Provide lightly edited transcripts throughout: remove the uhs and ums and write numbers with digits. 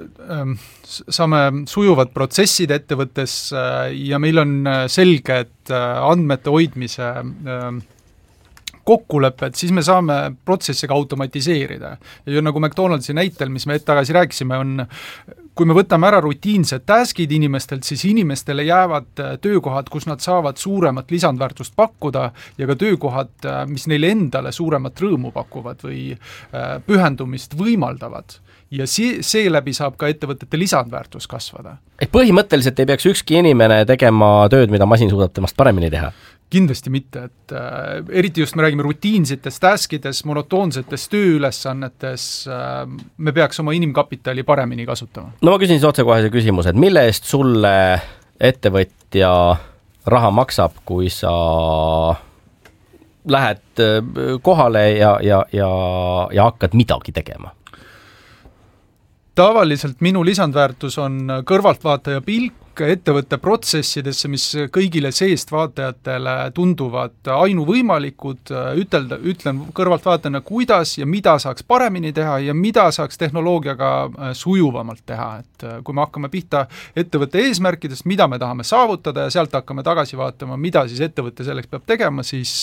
saame sujuvad protsessid ettevõttes ja meil on selge, et andmete hoidmise kokkulepped, siis me saame protsesse ka automatiseerida. Ja nagu McDonaldsi näitel, mis me hetk tagasi rääkisime, on, kui me võtame ära rutiinsed taskid inimestelt, siis inimestele jäävad töökohad, kus nad saavad suuremat lisandväärtust pakkuda ja ka töökohad, mis neile endale suuremat rõõmu pakuvad või pühendumist võimaldavad. Ja seeläbi saab ka ettevõtete lisandväärtus kasvada. Põhimõtteliselt ei peaks ükski inimene tegema tööd, mida masin suudab temast paremini teha? Kindlasti mitte, et eriti just me räägime rutiinsites taskides, monotoonsetes tööülesannetes, me peaks oma inimkapitali paremini kasutama. No ma küsin siis otsekohese küsimuse, et mille eest sulle ettevõtja raha maksab, kui sa lähed kohale ja hakkad midagi tegema? Tavaliselt minu lisandväärtus on kõrvaltvaataja pilk ettevõtte protsessidesse, mis kõigile seest vaatajatele tunduvad ainuvõimalikud, ütlen kõrvaltvaatajana, kuidas ja mida saaks paremini teha ja mida saaks tehnoloogiaga sujuvamalt teha. Et kui me hakkame pihta ettevõtte eesmärkidest, mida me tahame saavutada ja sealt hakkame tagasi vaatama, mida siis ettevõtte selleks peab tegema, siis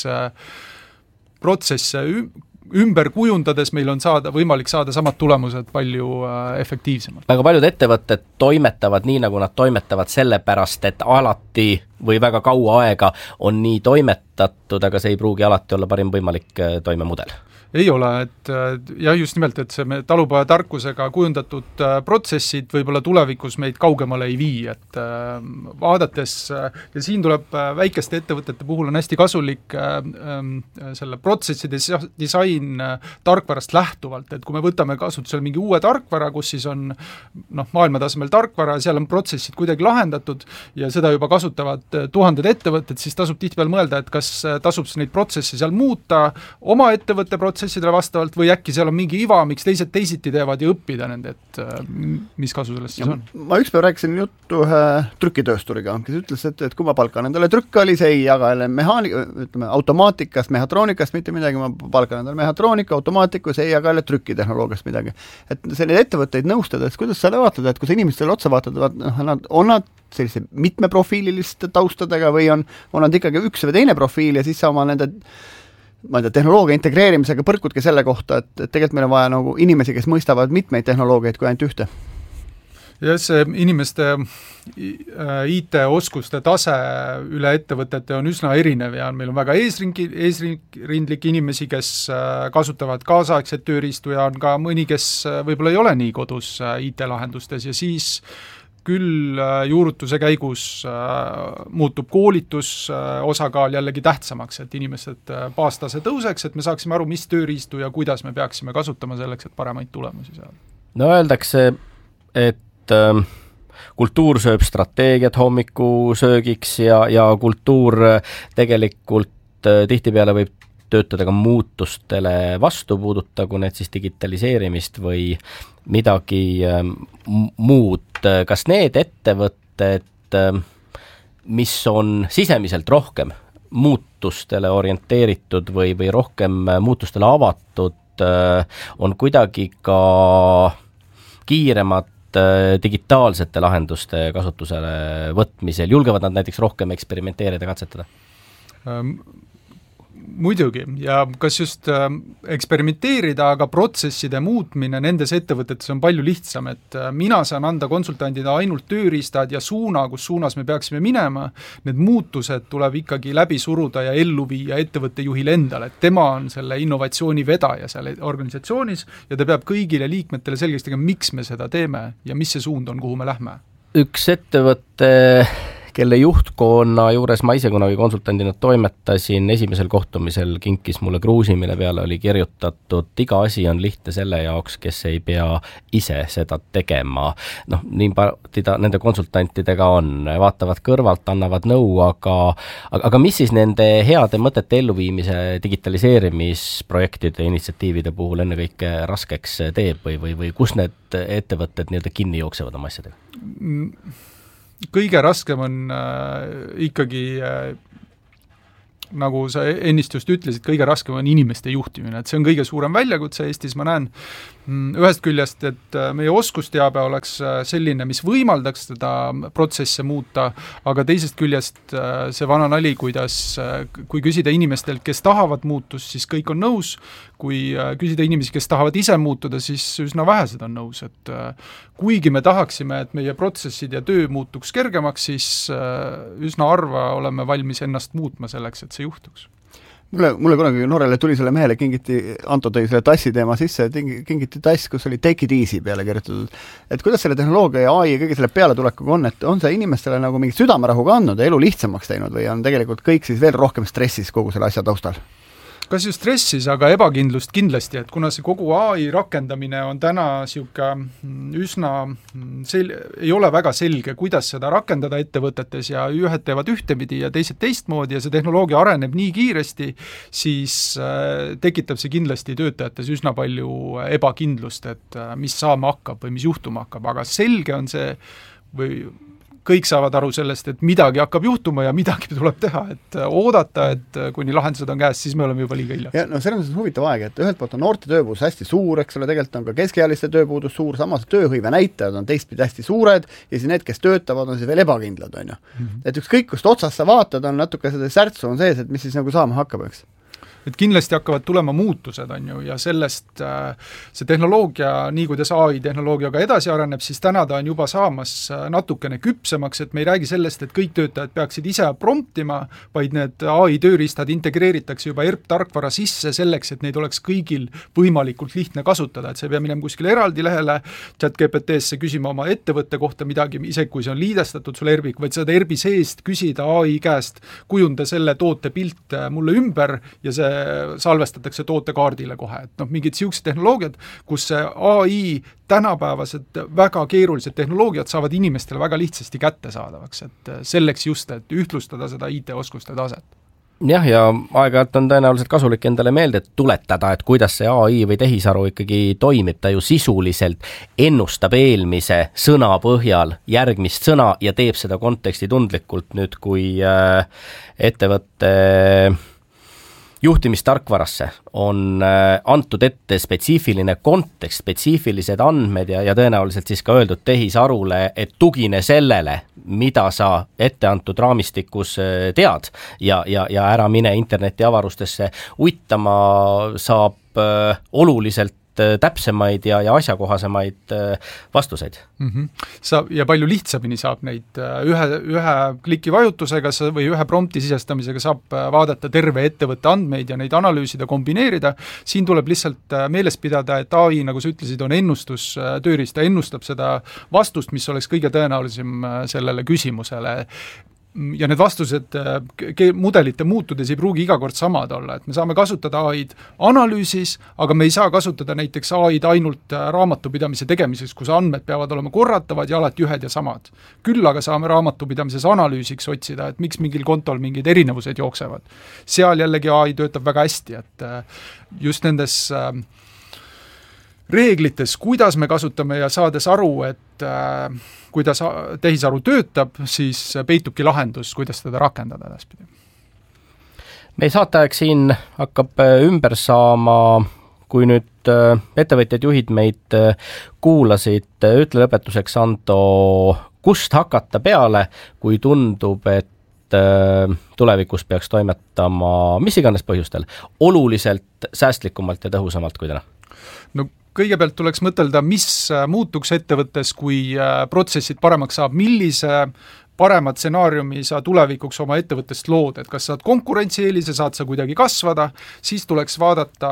protsesse ümber kujundades meil on võimalik saada samad tulemused palju efektiivsemalt. Väga paljud ettevõtted toimetavad nii, nagu nad toimetavad sellepärast, et alati või väga kaua aega on nii toimetatud, aga see ei pruugi alati olla parim võimalik toimemudel. Ei ole, et jah, just nimelt, et see talupoja tarkusega kujundatud protsessid võib-olla tulevikus meid kaugemale ei vii, et vaadates, ja siin tuleb väikeste ettevõtete puhul on hästi kasulik selle protsesside disain tarkvarast lähtuvalt, et kui me võtame kasutusele mingi uue tarkvara, kus siis on maailmatasemel tarkvara, seal on protsessid kuidagi lahendatud ja seda juba kasutavad tuhanded ettevõtted, siis tasub tihtipeale mõelda, et kas tasub neid protsesse seal muuta oma ettevõtte protsessidele vastavalt või äkki seal on mingi iva, miks teised teisiti teevad ja õppida nende, et mis kasu sellest siis on? Ma ükspäev rääkisin juttu ühe trükitöösturiga, kes ütles, et kui ma palkan endale trükkali, see ei jaga automaatikast, mehhatroonikast mitte midagi, ma palkan endale mehhatroonika, automaatiku, see ei jaga trükitehnoloogiast midagi. Et selline ettevõtteid nõustades, kuidas sa vaatad, et kui sa inimestele otsa vaatad, on nad sellise mitmeprofiililiste taustadega või on nad ikkagi üks või teine profiil ja siis sa oma nende tehnoloogia integreerimisega põrkudki selle kohta, et tegelikult meil on vaja nagu inimesi, kes mõistavad mitmeid tehnoloogiaid kui ainult ühte. Ja see inimeste IT-oskuste tase üle ettevõtete on üsna erinev ja meil on väga eesrindlik inimesi, kes kasutavad kaasaegset tööriistu ja on ka mõni, kes võib-olla ei ole nii kodus IT-lahendustes ja siis küll juurutuse käigus muutub koolitus osakaal jällegi tähtsamaks, et inimesed baastase tõuseks, et me saaksime aru, mis tööriistu ja kuidas me peaksime kasutama selleks, et paremaid tulemusi saada. No öeldakse, et kultuur sööb strateegiat hommikusöögiks ja kultuur tegelikult tihtipeale võib töötada ka muutustele vastu, puudutagu need siis digitaliseerimist või midagi muud. Kas need ettevõtted, mis on sisemiselt rohkem muutustele orienteeritud või rohkem muutustele avatud, on kuidagi ka kiiremad digitaalsete lahenduste kasutusele võtmisel? Julgevad nad näiteks rohkem eksperimenteerida, katsetada? Muidugi, ja kas just eksperimenteerida, aga protsesside muutmine nendes ettevõtetes on palju lihtsam, et mina saan anda konsultandina ainult tööriistad ja suuna, kus suunas me peaksime minema, need muutused tuleb ikkagi läbi suruda ja ellu viia ettevõtte juhile endale, et tema on selle innovatsiooni vedaja seal organisatsioonis ja ta peab kõigile liikmetele selgeks tegema, miks me seda teeme ja mis see suund on, kuhu me lähme. Üks ettevõtte kelle juhtkonna juures ma ise kunagi konsultandina toimetasin, esimesel kohtumisel kinkis mulle kruusi, mille peale oli kirjutatud, iga asi on lihtne selle jaoks, kes ei pea ise seda tegema. Nii nende konsultantidega on, vaatavad kõrvalt, annavad nõu, aga mis siis nende heade mõtete elluviimise digitaliseerimisprojektide, initsiatiivide puhul ennekõike raskeks teeb või kus need ettevõtted nii-öelda kinni jooksevad oma asjadega? Kõige raskem on ikkagi nagu sa ennist just ütlesid, kõige raskem on inimeste juhtimine, et see on kõige suurem väljakutse Eestis, ma näen ühest küljest, et meie oskusteabe oleks selline, mis võimaldaks seda protsesse muuta, aga teisest küljest see vana nali, kui küsida inimestelt, kes tahavad muutust, siis kõik on nõus, kui küsida inimesi, kes tahavad ise muutuda, siis üsna vähesed on nõus, et kuigi me tahaksime, et meie protsessid ja töö muutuks kergemaks, siis üsna harva oleme valmis ennast muutma selleks, et see juhtuks. Mulle kunagi noorele tuli selle mehele, Anto tõi selle tassi teema sisse, kingiti tass, kus oli take it easy peale kirjutatud. Et kuidas selle tehnoloogia ja AI ja kõige selle pealetulekuga on, et on see inimestele nagu mingit südamerahuga andnud ja elu lihtsamaks teinud või on tegelikult kõik siis veel rohkem stressis kogu selle asja taustal? Kas ju stressis, aga ebakindlust kindlasti, et kuna see kogu AI rakendamine on täna üsna ei ole väga selge, kuidas seda rakendada ettevõtetes ja ühed teevad ühtepidi ja teised teistmoodi ja see tehnoloogia areneb nii kiiresti, siis tekitab see kindlasti töötajates üsna palju ebakindlust, et mis saama hakkab või mis juhtuma hakkab, aga selge on see või kõik saavad aru sellest, et midagi hakkab juhtuma ja midagi tuleb teha, et oodata, et kuni lahendused on käes, siis me oleme juba liiga hilja. Ja no selles on huvitav aeg, et ühelt poolt on noorte tööpuudus hästi suur, eks ole, tegelikult on ka keskealiste tööpuudus suur, samas tööhõive näitajad on teistpidi hästi suured ja siis need, kes töötavad, on siis veel ebakindlad, on ju. Et ükskõik, kust otsast sa vaatad, on natuke seda särtsu on sees, et mis siis nagu saama hakkab, eks. Et kindlasti hakkavad tulema muutused, on ju, ja sellest see tehnoloogia, nii kuidas AI tehnoloogiaga edasi areneb, siis täna ta on juba saamas natukene küpsemaks, et me ei räägi sellest, et kõik töötajad peaksid ise promptima, vaid need AI tööriistad integreeritakse juba ERP-tarkvara sisse selleks, et neid oleks kõigil võimalikult lihtne kasutada, et see ei pea minema kuskile eraldi lehele ChatGPT-sse küsima oma ettevõtte kohta midagi, isegi kui see on liidestatud sulle ERP-iga, vaid seda ERP-i seest küsida AI käest, kujunda selle toote pilt mulle ümber ja see salvestatakse tootekaardile kohe, et mingid siuksed tehnoloogiad, kus see AI tänapäevased väga keerulised tehnoloogiad saavad inimestele väga lihtsasti kättesaadavaks, et selleks just, et ühtlustada seda IT-oskuste taset. Jah, ja aeg-ajalt on tõenäoliselt kasulik endale meelde tuletada, et kuidas see AI või tehisaru ikkagi toimib, ta ju sisuliselt ennustab eelmise sõna põhjal järgmist sõna ja teeb seda konteksti tundlikult nüüd, kui ettevõtte juhtimistarkvarasse on antud ette spetsiifiline kontekst, spetsiifilised andmed ja tõenäoliselt siis ka öeldud tehisarule, et tugine sellele, mida sa ette antud raamistikus tead ja ära mine interneti avarustesse uitama, saab oluliselt täpsemaid ja asjakohasemaid vastuseid. Ja palju lihtsamini saab neid ühe kliki vajutusega või ühe prompti sisestamisega saab vaadata terve ettevõtte andmeid ja neid analüüsida, kombineerida. Siin tuleb lihtsalt meeles pidada, et AI, nagu sa ütlesid, on ennustustööriist, ta ennustab seda vastust, mis oleks kõige tõenäolisem sellele küsimusele. Ja need vastused mudelite muutudes ei pruugi iga kord samad olla, et me saame kasutada AI-d analüüsis, aga me ei saa kasutada näiteks AI-d ainult raamatupidamise tegemiseks, kus andmed peavad olema korratavad ja alati ühed ja samad. Küll aga saame raamatupidamises analüüsiks otsida, et miks mingil kontol mingid erinevused jooksevad. Seal jällegi AI töötab väga hästi, et just nendes reeglites, kuidas me kasutame ja saades aru, et kuidas tehisaru töötab, siis peitubki lahendus, kuidas teda rakendada edaspidi. Meie saateaeg siin hakkab ümber saama, kui nüüd ettevõtjad juhid meid kuulasid, ütle lõpetuseks, Anto, kust hakata peale, kui tundub, et tulevikus peaks toimetama mis iganes põhjustel oluliselt säästlikumalt ja tõhusamalt kui täna? No kõigepealt tuleks mõtelda, mis muutuks ettevõttes, kui protsessid paremaks saab, millise parema stsenaariumi sa tulevikuks oma ettevõttest lood, et kas saad konkurentsieelise, saad sa kuidagi kasvada, siis tuleks vaadata,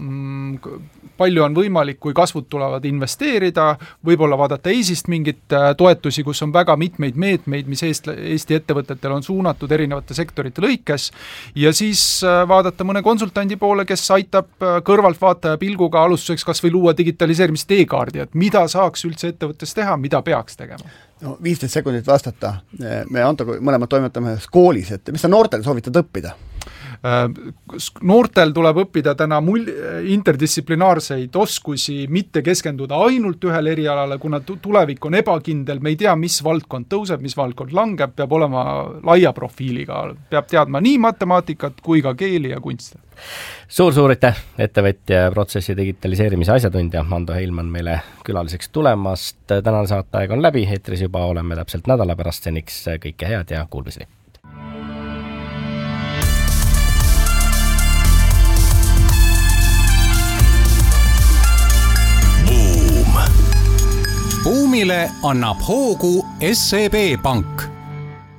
palju on võimalik, kui kasvud tulevad investeerida, võib-olla vaadata EIS-ist mingit toetusi, kus on väga mitmeid meetmeid, mis Eesti ettevõtetel on suunatud erinevate sektorite lõikes, ja siis vaadata mõne konsultandi poole, kes aitab kõrvaltvaataja pilguga alustuseks kas või luua digitaliseerimise teekaardi, et mida saaks üldse ettevõttes teha, mida peaks tegema. No 15 sekundit vastata. Me Anto mõlemad toimetame ühes koolis, et mis sa noortel soovitad õppida? Noortel tuleb õppida täna interdistsiplinaarseid oskusi, mitte keskenduda ainult ühele erialale, kuna tulevik on ebakindel, me ei tea, mis valdkond tõuseb, mis valdkond langeb, peab olema laia profiiliga, peab teadma nii matemaatikat kui ka keeli ja kunste. Suur aitäh, ettevõtja protsessi digitaliseerimise asjatundja Ando Heilmann meile külaliseks tulemast. Tänane saateaeg on läbi, eetris juba oleme täpselt nädala pärast, seniks kõike head ja kuulmiseni. Buumile annab hoogu SEB Pank.